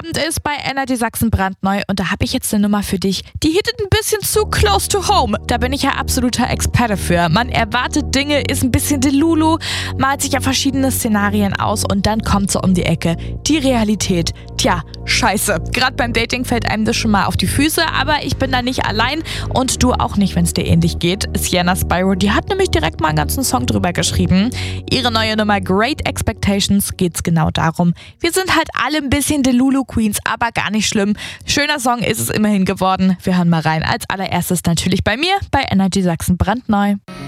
Freitagabend ist bei Energy Sachsen brandneu und da habe ich jetzt eine Nummer für dich. Die hittet ein bisschen zu close to home. Da bin ich ja absoluter Experte für. Man erwartet Dinge, ist ein bisschen Delulu, malt sich ja verschiedene Szenarien aus und dann kommt so um die Ecke. Die Realität. Tja, scheiße. Gerade beim Dating fällt einem das schon mal auf die Füße, aber ich bin da nicht allein und du auch nicht, wenn es dir ähnlich geht. Sienna Spyro, die hat nämlich direkt mal einen ganzen Song drüber geschrieben. Ihre neue Nummer Great Expectations geht's genau darum. Wir sind halt alle ein bisschen Delulu Queens, aber gar nicht schlimm. Schöner Song ist es immerhin geworden. Wir hören mal rein. Als allererstes natürlich bei mir, bei Energy Sachsen brandneu.